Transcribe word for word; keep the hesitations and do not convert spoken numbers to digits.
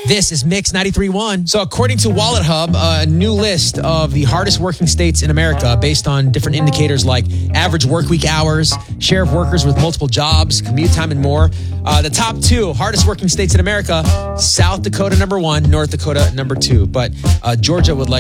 This is Mix ninety-three point one. So according to Wallet Hub, a new list of the hardest working states in America based on different indicators like average work week hours, share of workers with multiple jobs, commute time, and more. Uh, the top two hardest working states in America, South Dakota number one, North Dakota number two. But uh, Georgia would like